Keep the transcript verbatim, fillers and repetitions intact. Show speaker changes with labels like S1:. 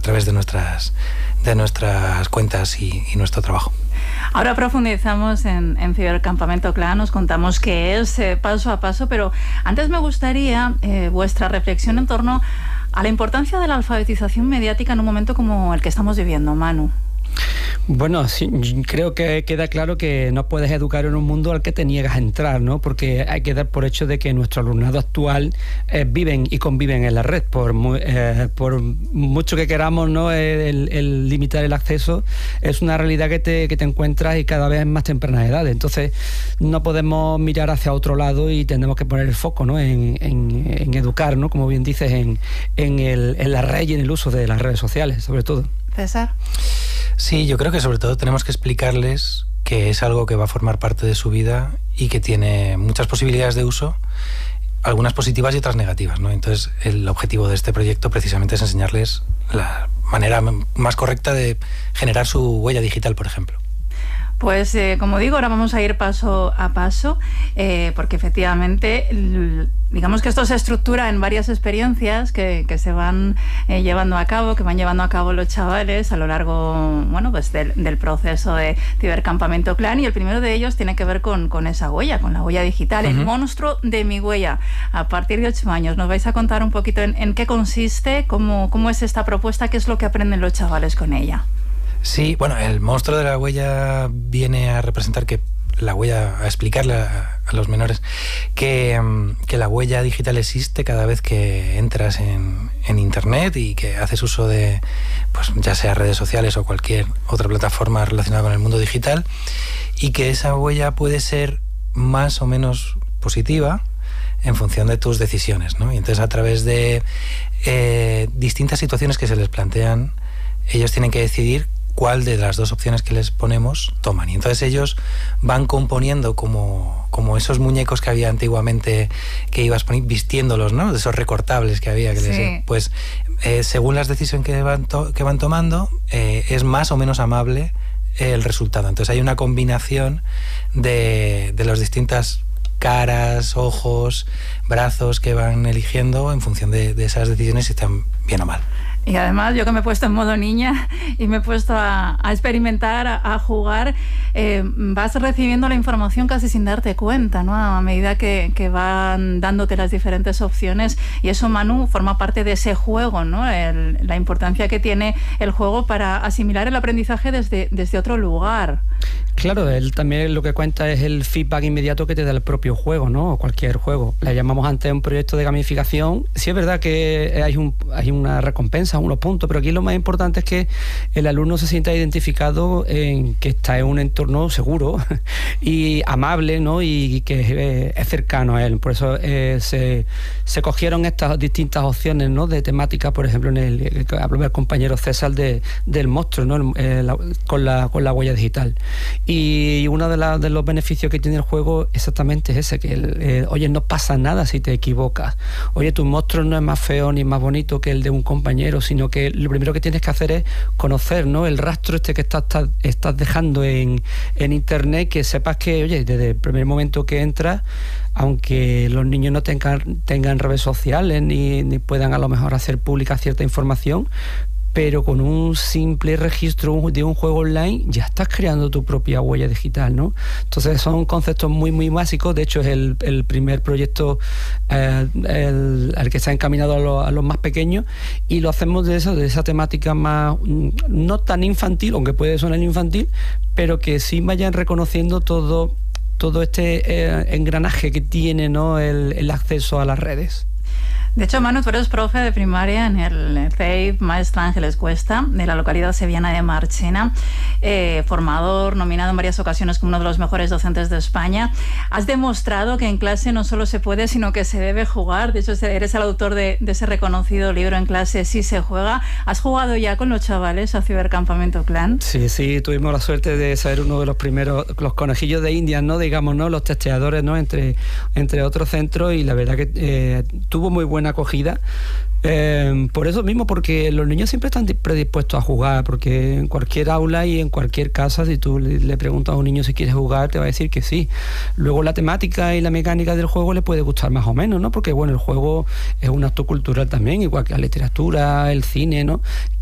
S1: través de nuestras, de nuestras cuentas y, y nuestro trabajo.
S2: Ahora profundizamos en, en Cibercampamento Clan, nos contamos qué es eh, paso a paso, pero antes me gustaría eh, vuestra reflexión en torno a la importancia de la alfabetización mediática en un momento como el que estamos viviendo, Manu.
S3: Bueno, sí, creo que queda claro que no puedes educar en un mundo al que te niegas a entrar, ¿no? Porque hay que dar por hecho de que nuestro alumnado actual eh, viven y conviven en la red. Por, muy, eh, por mucho que queramos, ¿no? El, el limitar el acceso es una realidad que te, que te encuentras y cada vez en más tempranas edades. Entonces no podemos mirar hacia otro lado y tenemos que poner el foco, ¿no? en, en, en educar, ¿no? Como bien dices, en, en, el, en la red y en el uso de las redes sociales, sobre todo.
S2: César.
S1: Sí, yo creo que sobre todo tenemos que explicarles que es algo que va a formar parte de su vida y que tiene muchas posibilidades de uso, algunas positivas y otras negativas, ¿no? Entonces, el objetivo de este proyecto precisamente es enseñarles la manera más correcta de generar su huella digital, por ejemplo.
S2: Pues eh, como digo, ahora vamos a ir paso a paso, eh, porque efectivamente, digamos que esto se estructura en varias experiencias que, que se van eh, llevando a cabo, que van llevando a cabo los chavales a lo largo, bueno, pues del, del proceso de Cibercampamento Clan, y el primero de ellos tiene que ver con, con esa huella, con la huella digital, uh-huh. El monstruo de mi huella. A partir de ocho años, ¿nos vais a contar un poquito en, en qué consiste, cómo, cómo es esta propuesta, qué es lo que aprenden los chavales con ella?
S1: Sí, bueno, el monstruo de la huella viene a representar que la huella, a explicarle a, a los menores que, que la huella digital existe cada vez que entras en, en internet y que haces uso de, pues ya sea redes sociales o cualquier otra plataforma relacionada con el mundo digital, y que esa huella puede ser más o menos positiva en función de tus decisiones, ¿no? Y entonces, a través de eh, distintas situaciones que se les plantean, ellos tienen que decidir cuál de las dos opciones que les ponemos toman. Y entonces ellos van componiendo como, como esos muñecos que había antiguamente, que ibas poniendo, vistiéndolos, ¿no? De esos recortables que había. Que
S2: sí.
S1: les, pues eh, según las decisiones que van, to, que van tomando, eh, es más o menos amable el resultado. Entonces hay una combinación de, de las distintas caras, ojos, brazos que van eligiendo en función de, de esas decisiones, si están bien o mal.
S2: Y además, yo que me he puesto en modo niña y me he puesto a, a experimentar, a, a jugar, eh, vas recibiendo la información casi sin darte cuenta, ¿no? A medida que, que van dándote las diferentes opciones, y eso, Manu, forma parte de ese juego, ¿no? El, la importancia que tiene el juego para asimilar el aprendizaje desde, desde otro lugar.
S3: Claro, él también lo que cuenta es el feedback inmediato que te da el propio juego, ¿no? O cualquier juego. Le llamamos antes un proyecto de gamificación. Sí es verdad que hay, un, hay una recompensa, unos puntos, pero aquí lo más importante es que el alumno se sienta identificado en que está en un entorno seguro y amable, ¿no? Y que es, es cercano a él. Por eso eh, se, se cogieron estas distintas opciones, ¿no? De temática, por ejemplo, en el, el, el compañero César de, del monstruo, ¿no? El, eh, la, con, la, con la huella digital. Y uno de, la, de los beneficios que tiene el juego exactamente es ese, que el, eh, oye, no pasa nada si te equivocas. Oye, tu monstruo no es más feo ni más bonito que el de un compañero, sino que lo primero que tienes que hacer es conocer, ¿no? El rastro este que estás, estás, estás dejando en, en internet, que sepas que, oye, desde el primer momento que entras, aunque los niños no tengan, tengan redes sociales ni, ni puedan a lo mejor hacer pública cierta información, pero con un simple registro de un juego online ya estás creando tu propia huella digital, ¿no? Entonces son conceptos muy, muy básicos. De hecho, es el, el primer proyecto eh, el, el que está encaminado a, lo, a los más pequeños, y lo hacemos de, eso, de esa temática más, no tan infantil, aunque puede sonar infantil, pero que sí vayan reconociendo todo, todo este eh, engranaje que tiene, ¿no? el, el acceso a las redes.
S2: De hecho, Manu, tú eres profe de primaria en el C E I P Maestra Ángeles Cuesta, de la localidad sevillana de Marchena, eh, formador, nominado en varias ocasiones como uno de los mejores docentes de España. Has demostrado que en clase no solo se puede, sino que se debe jugar. De hecho, eres el autor de, de ese reconocido libro En clase sí se juega. ¿Has jugado ya con los chavales a Cibercampamento Clan?
S3: Sí, sí, tuvimos la suerte de ser uno de los primeros, los conejillos de Indias, ¿no? Digamos, ¿no? Los testeadores, ¿no? Entre, entre otros centros, y la verdad que eh, tuvo muy buena acogida. Eh, por eso mismo, porque los niños siempre están predispuestos a jugar, porque en cualquier aula y en cualquier casa, si tú le, le preguntas a un niño si quiere jugar, te va a decir que sí. Luego la temática y la mecánica del juego le puede gustar más o menos, ¿no? Porque bueno, el juego es un acto cultural también, igual que la literatura, el cine, ¿no?